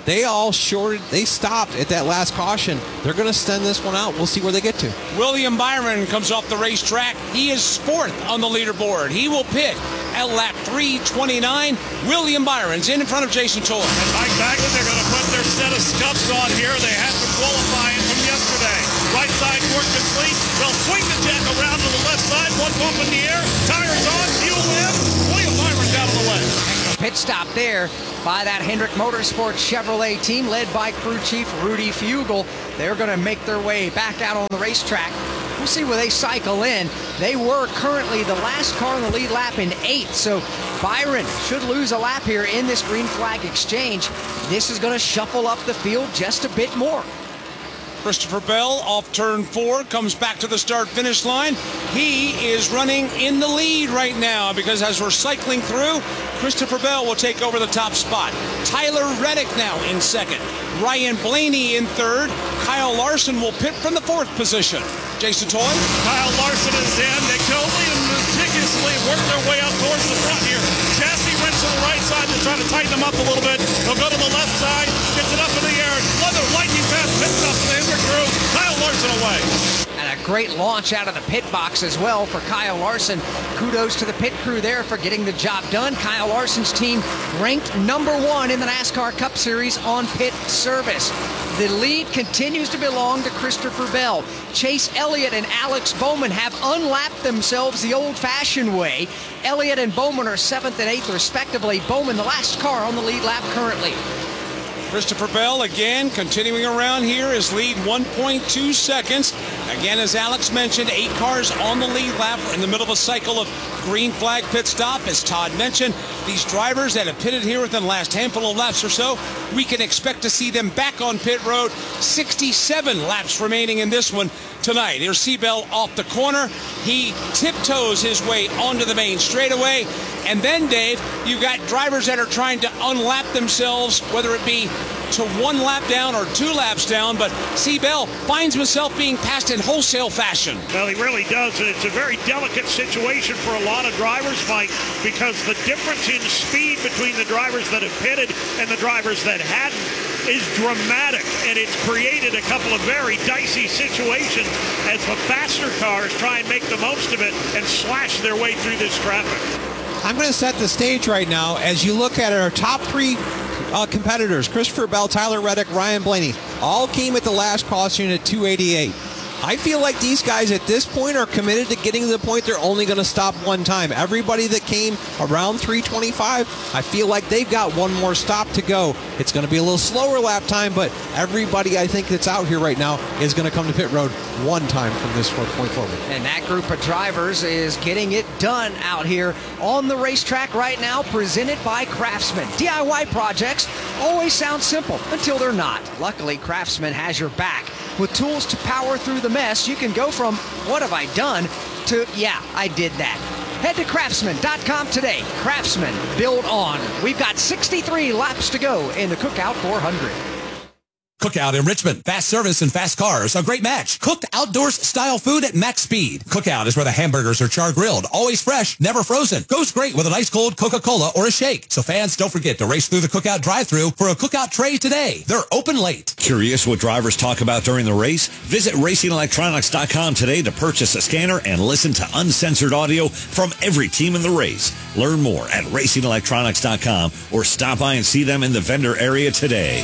They all shorted. They stopped at that last caution. They're going to send this one out. We'll see where they get to. William Byron comes off the racetrack. He is fourth on the leaderboard. He will pit at lap three twenty-nine. William Byron's in front of Jason Toy. And Mike Bagley, they're going to put their set of scuffs on here. They had to qualify it from yesterday. Right side work complete. They'll swing the deck around to the left side. One bump in the air. Tires on. Fuel in. William Byron down the way. Pit stop there by that Hendrick Motorsports Chevrolet team led by crew chief Rudy Fugel. They're going to make their way back out on the racetrack. We'll see where they cycle in. They were currently the last car on the lead lap in eighth, so Byron should lose a lap here in this green flag exchange. This is going to shuffle up the field just a bit more. Christopher Bell off turn four, comes back to the start-finish line. He is running in the lead right now because as we're cycling through, Christopher Bell will take over the top spot. Tyler Reddick now in second. Ryan Blaney in third. Kyle Larson will pit from the fourth position. Jason Toy. Kyle Larson is in. They totally and meticulously work their way up towards the front here. Chassis went to the right side to try to tighten them up a little bit. They'll go to the left side, gets it up in the air. Another lightning fast pit stop for the Hendrick crew. Kyle Larson away. And a great launch out of the pit box as well for Kyle Larson. Kudos to the pit crew there for getting the job done. Kyle Larson's team ranked number one in the NASCAR Cup Series on pit service. The lead continues to belong to Christopher Bell. Chase Elliott and Alex Bowman have unlapped themselves the old-fashioned way. Elliott and Bowman are seventh and eighth respectively. Bowman the last car on the lead lap currently. Christopher Bell again continuing around here is lead one point two seconds. Again, as Alex mentioned, eight cars on the lead lap. We're in the middle of a cycle of green flag pit stop. As Todd mentioned, these drivers that have pitted here within the last handful of laps or so, we can expect to see them back on pit road. sixty-seven laps remaining in this one tonight. Here's Seabell off the corner. He tiptoes his way onto the main straightaway. And then, Dave, you've got drivers that are trying to unlap themselves, whether it be to one lap down or two laps down, but Seabell finds himself being passed in wholesale fashion. Well, he really does, and it's a very delicate situation for a lot of drivers, Mike, because the difference in speed between the drivers that have pitted and the drivers that hadn't is dramatic, and it's created a couple of very dicey situations as the faster cars try and make the most of it and slash their way through this traffic. I'm going to set the stage right now as you look at our top three uh, competitors, Christopher Bell, Tyler Reddick, Ryan Blaney, all came at the last caution at two eighty-eight. I feel like these guys at this point are committed to getting to the point they're only going to stop one time. Everybody that came around three twenty-five, I feel like they've got one more stop to go. It's going to be a little slower lap time, but everybody I think that's out here right now is going to come to pit road one time from this point forward. And that group of drivers is getting it done out here on the racetrack right now, presented by Craftsman. D I Y projects always sound simple until they're not. Luckily, Craftsman has your back. With tools to power through the mess, you can go from, what have I done, to, yeah, I did that. Head to craftsman dot com today. Craftsman, build on. We've got sixty-three laps to go in the Cookout four hundred. Cookout in Richmond. Fast service and fast cars. A great match. Cooked outdoors style food at max speed. Cookout is where the hamburgers are char grilled. Always fresh, never frozen. Goes great with an ice cold Coca-Cola or a shake. So fans, don't forget to race through the Cookout drive-thru for a Cookout tray today. They're open late. Curious what drivers talk about during the race? Visit racing electronics dot com today to purchase a scanner and listen to uncensored audio from every team in the race. Learn more at racing electronics dot com or stop by and see them in the vendor area today.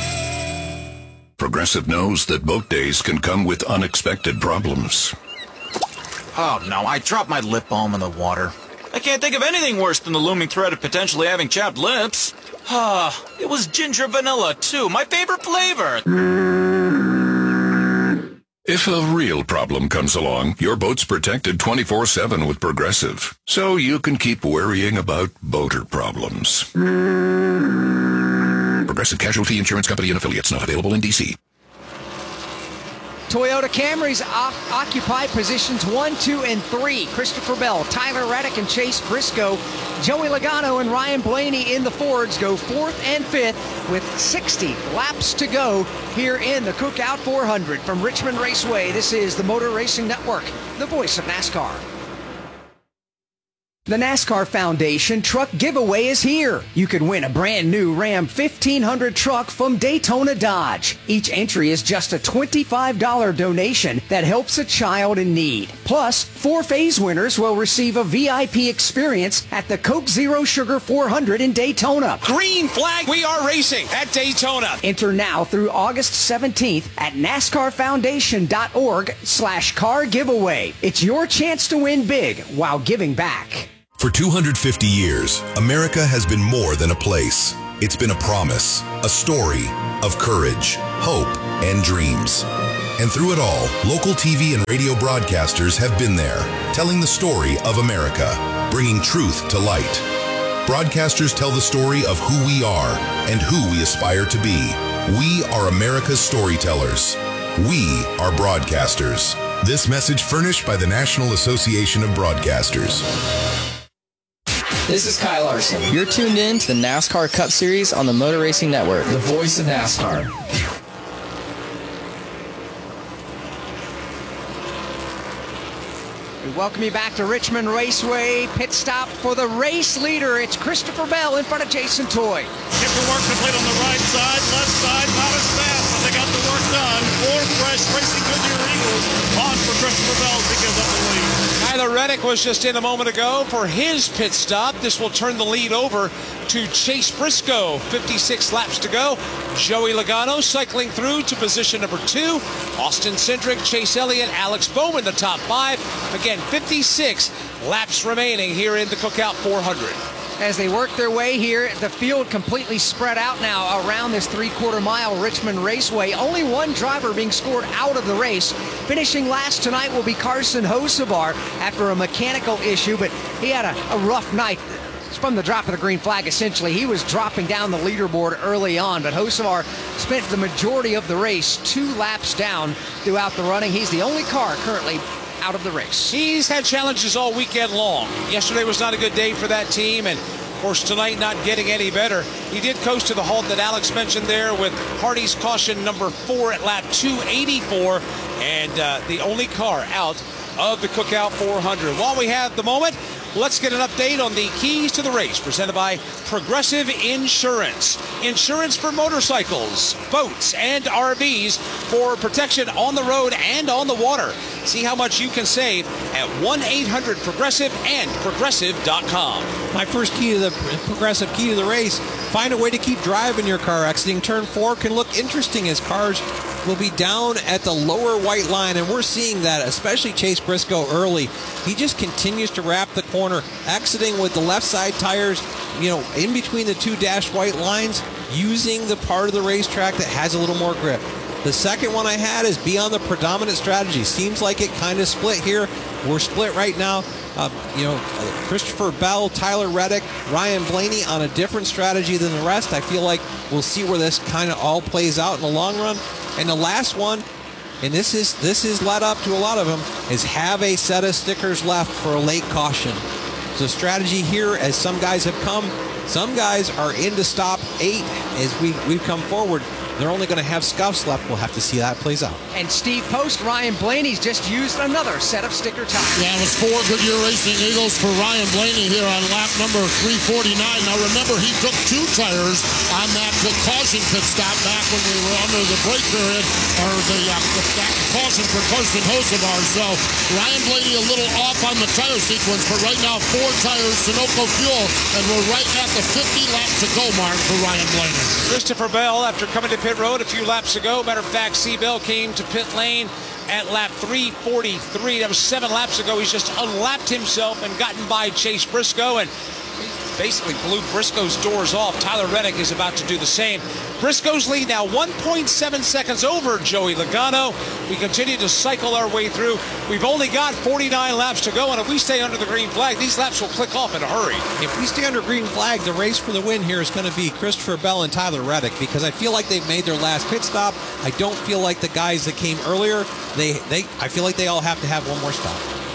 Progressive knows that boat days can come with unexpected problems. Oh no, I dropped my lip balm in the water. I can't think of anything worse than the looming threat of potentially having chapped lips. Ah, it was ginger vanilla too, my favorite flavor. If a real problem comes along, your boat's protected twenty-four seven with Progressive, so you can keep worrying about boater problems. Progressive Casualty Insurance Company and Affiliates, not available in D C. Toyota Camrys occupy positions one, two, and three. Christopher Bell, Tyler Reddick, and Chase Briscoe. Joey Logano and Ryan Blaney in the Fords go fourth and fifth with sixty laps to go here in the Cookout four hundred. From Richmond Raceway, this is the Motor Racing Network, the voice of NASCAR. The NASCAR Foundation Truck Giveaway is here. You can win a brand new Ram fifteen hundred truck from Daytona Dodge. Each entry is just a twenty-five dollars donation that helps a child in need. Plus, four phase winners will receive a V I P experience at the Coke Zero Sugar four hundred in Daytona. Green flag, we are racing at Daytona. Enter now through August seventeenth at NASCARFoundation.org slash car giveaway. It's your chance to win big while giving back. For two hundred fifty years, America has been more than a place. It's been a promise, a story of courage, hope, and dreams. And through it all, local T V and radio broadcasters have been there, telling the story of America, bringing truth to light. Broadcasters tell the story of who we are and who we aspire to be. We are America's storytellers. We are broadcasters. This message furnished by the National Association of Broadcasters. This is Kyle Larson. You're tuned in to the NASCAR Cup Series on the Motor Racing Network, the voice of NASCAR. We welcome you back to Richmond Raceway. Pit stop for the race leader. It's Christopher Bell in front of Jason Toy. Skipper work complete on the right side, left side, not as fast, but they got the work done. Four fresh Racing Goodyear Eagles on for Christopher Bell as he gives up the lead. Tyler Reddick was just in a moment ago for his pit stop. This will turn the lead over to Chase Briscoe. fifty-six laps to go. Joey Logano cycling through to position number two. Austin Cindric, Chase Elliott, Alex Bowman, the top five. Again, fifty-six laps remaining here in the Cookout four hundred. As they work their way here, the field completely spread out now around this three-quarter mile Richmond Raceway. Only one driver being scored out of the race. Finishing last tonight will be Carson Hocevar after a mechanical issue, but he had a, a rough night. From the drop of the green flag, essentially. He was dropping down the leaderboard early on, but Hocevar spent the majority of the race two laps down throughout the running. He's the only car currently out of the race. He's had challenges all weekend long. Yesterday was not a good day for that team, and of course tonight not getting any better. He did coast to the halt that Alex mentioned there with Hardy's caution number four at lap two eighty-four, and uh, the only car out of the Cookout four hundred. While we have the moment, let's get an update on the keys to the race presented by Progressive Insurance. Insurance for motorcycles, boats, and R Vs for protection on the road and on the water. See how much you can save at one eight hundred progressive and progressive dot com. My first key to the Progressive key to the race, find a way to keep driving your car. Exiting turn four can look interesting as cars will be down at the lower white line, and we're seeing that, especially Chase Briscoe early. He just continues to wrap the corner, exiting with the left side tires, you know, in between the two dashed white lines, using the part of the racetrack that has a little more grip. The second one I had is be on the predominant strategy. Seems like it kind of split here. We're split right now. Uh, you know, Christopher Bell, Tyler Reddick, Ryan Blaney on a different strategy than the rest. I feel like we'll see where this kind of all plays out in the long run. And the last one, and this is this is led up to a lot of them, is have a set of stickers left for a late caution. So strategy here, as some guys have come, some guys are into stop eight as we, we've come forward. They're only going to have scuffs left. We'll have to see how that plays out. And Steve Post, Ryan Blaney's just used another set of sticker tires. Yeah, it was four Goodyear Racing Eagles for Ryan Blaney here on lap number three forty-nine. Now remember, he took two tires on that caution pit stop back when we were under the break period, or the, uh, the that caution for Carson Hocevar. So Ryan Blaney a little off on the tire sequence, but right now four tires, Sunoco fuel, and we're right at the fifty lap to go mark for Ryan Blaney. Christopher Bell, after coming to pit road a few laps ago. Matter of fact, C. Bell came to pit lane at lap three forty-three. That was seven laps ago. He's just unlapped himself and gotten by Chase Briscoe and basically blew Briscoe's doors off. Tyler Reddick is about to do the same. Briscoe's lead now one point seven seconds over Joey Logano. We continue to cycle our way through. We've only got forty-nine laps to go, and if we stay under the green flag, these laps will click off in a hurry. If we stay under green flag, the race for the win here is going to be Christopher Bell and Tyler Reddick, because I feel like they've made their last pit stop. I don't feel like the guys that came earlier, they, they, I feel like they all have to have one more stop.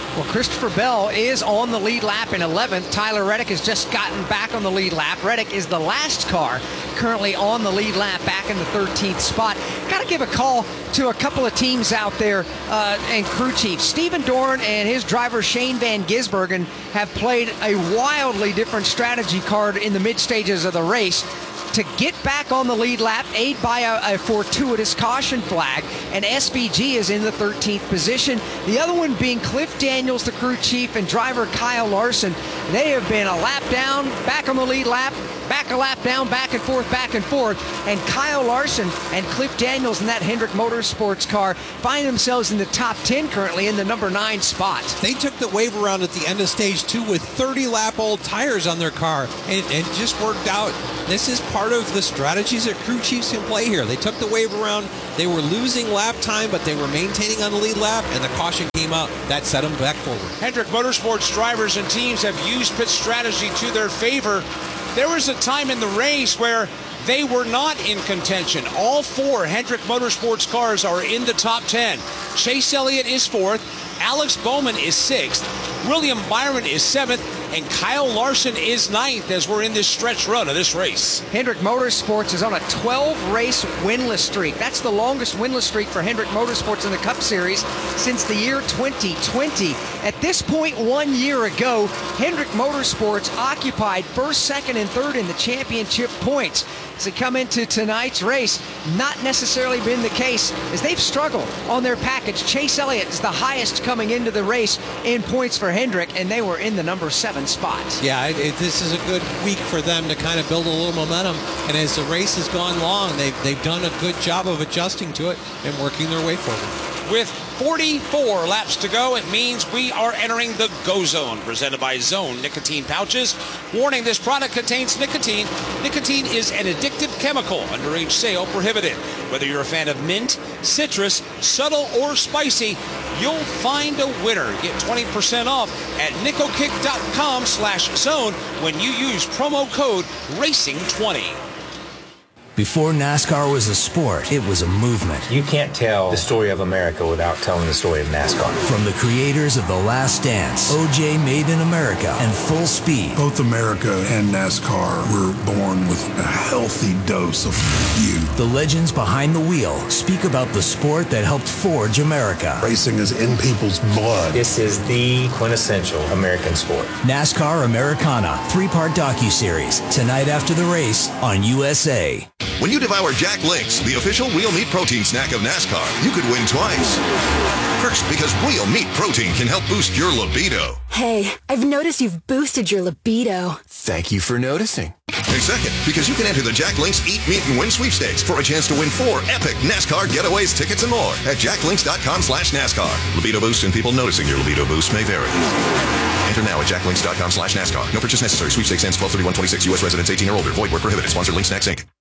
Well, Christopher Bell is on the lead lap in eleventh. Tyler Reddick has just gotten back on the lead lap. Reddick is the last car currently on the lead lap, back in the thirteenth spot. Got to give a call to a couple of teams out there uh, and crew chiefs. Stephen Dorn and his driver Shane Van Gisbergen have played a wildly different strategy card in the mid stages of the race to get back on the lead lap, aid by a, a fortuitous caution flag, and S V G is in the thirteenth position. The other one being Cliff Daniels, the crew chief, and driver Kyle Larson. They have been a lap down, back on the lead lap, back a lap down, back and forth, back and forth. And Kyle Larson and Cliff Daniels in that Hendrick Motorsports car find themselves in the top ten currently in the number nine spot. They took the wave around at the end of stage two with thirty lap old tires on their car, and it just worked out. This is part of the strategies that crew chiefs can play here. They took the wave around. They were losing lap time, but they were maintaining on the lead lap, and the caution came out. That set them back forward. Hendrick Motorsports drivers and teams have used pit strategy to their favor. There was a time in the race where they were not in contention. All four Hendrick Motorsports cars are in the top ten. Chase Elliott is fourth. Alex Bowman is sixth. William Byron is seventh. And Kyle Larson is ninth as we're in this stretch run of this race. Hendrick Motorsports is on a twelve-race winless streak. That's the longest winless streak for Hendrick Motorsports in the Cup Series since the year twenty twenty. At this point one year ago, Hendrick Motorsports occupied first, second, and third in the championship points. As they come into tonight's race, not necessarily been the case, as they've struggled on their package. Chase Elliott is the highest coming into the race in points for Hendrick, and they were in the number seven spot. Yeah, it, it, this is a good week for them to kind of build a little momentum, and as the race has gone long, they've, they've done a good job of adjusting to it and working their way forward. With forty-four laps to go, it means we are entering the Go Zone, presented by Zone Nicotine Pouches. Warning, this product contains nicotine. Nicotine is an addictive chemical. Underage sale prohibited. Whether you're a fan of mint, citrus, subtle, or spicy, you'll find a winner. Get twenty percent off at nicokick.com slash zone when you use promo code racing twenty. Before NASCAR was a sport, it was a movement. You can't tell the story of America without telling the story of NASCAR. From the creators of The Last Dance, O J Made in America, and Full Speed. Both America and NASCAR were born with a healthy dose of you. The legends behind the wheel speak about the sport that helped forge America. Racing is in people's blood. This is the quintessential American sport. NASCAR Americana, three-part docuseries, tonight after the race on U S A. When you devour Jack Links, the official wheel meat protein snack of NASCAR, you could win twice. First, because wheel meat protein can help boost your libido. Hey, I've noticed you've boosted your libido. Thank you for noticing. And second, because you can enter the Jack Links Eat, Meet, and Win sweepstakes for a chance to win four epic NASCAR getaways, tickets, and more at jacklinks.com slash NASCAR. Libido boost and people noticing your libido boost may vary. Enter now at jacklinks.com slash NASCAR. No purchase necessary. Sweepstakes ends twelve thirty-one twenty-six. U S residents eighteen or older. Void where prohibited. Sponsor Link Snacks, Incorporated.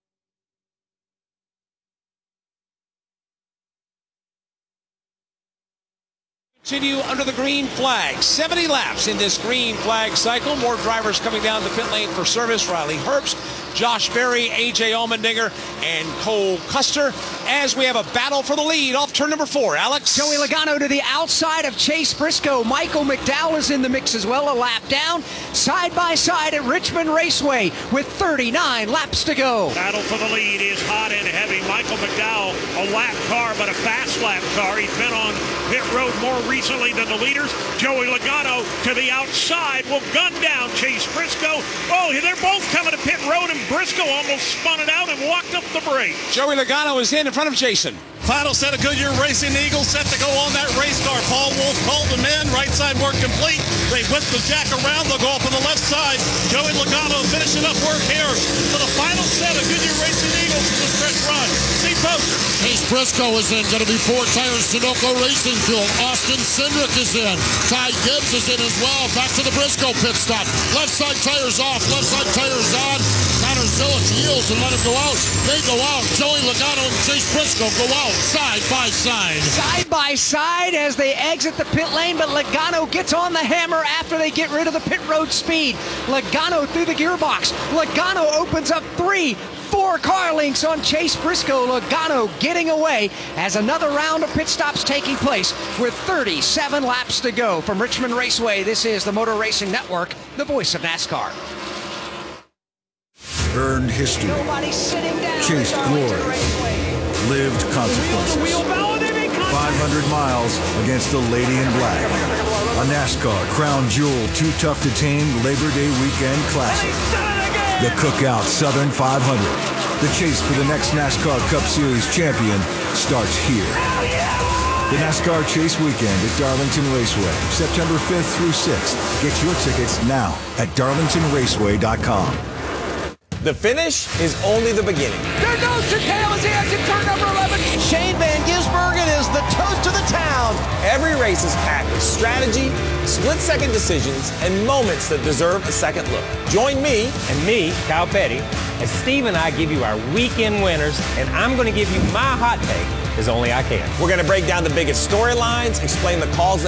Continue under the green flag. seventy laps in this green flag cycle. More drivers coming down the pit lane for service. Riley Herbst, Josh Berry, A J Allmendinger, and Cole Custer, as we have a battle for the lead off turn number four. Alex? Joey Logano to the outside of Chase Briscoe. Michael McDowell is in the mix as well, a lap down. Side by side at Richmond Raceway with thirty-nine laps to go. Battle for the lead is hot and heavy. Michael McDowell, a lap car, but a fast lap car. He's been on pit road more recently than the leaders. Joey Logano to the outside will gun down Chase Briscoe. Oh, they're both coming to pit road, and Briscoe almost spun it out and walked up the brake. Joey Logano is in in front of Jason. Final set of Goodyear Racing Eagles set to go on that race car. Paul Wolf called them in. Right side work complete. They whip the jack around. They'll go up on the left side. Joey Logano finishing up work here for the final set of Goodyear Racing Eagles for the stretch run. See poster. Chase Briscoe is in. Going to be four tires. Sunoco Racing Fuel. Austin Cindric is in. Ty Gibbs is in as well. Back to the Briscoe pit stop. Left side tires off. Left side tires on. Connor Zillich yields and let him go out. They go out. Joey Logano and Chase Briscoe go out. Side by side. Side by side as they exit the pit lane, but Logano gets on the hammer after they get rid of the pit road speed. Logano through the gearbox. Logano opens up three, four, Four car links on Chase Briscoe. Logano getting away as another round of pit stops taking place with thirty-seven laps to go. From Richmond Raceway, this is the Motor Racing Network, the voice of NASCAR. Earned history, chased glory, lived consequences. five hundred miles against the Lady in Black. A NASCAR Crown Jewel Too Tough to Tame Labor Day Weekend Classic. The Cookout Southern five hundred. The chase for the next NASCAR Cup Series champion starts here. The NASCAR Chase Weekend at Darlington Raceway, September fifth through sixth. Get your tickets now at darlington raceway dot com. The finish is only the beginning. There goes Chicane as he exits turn number eleven. Shane Van Gisbergen is the toast of the town. Every race is packed with strategy, split-second decisions, and moments that deserve a second look. Join me and me, Kyle Petty, as Steve and I give you our weekend winners, and I'm going to give you my hot take as only I can. We're going to break down the biggest storylines, explain the calls that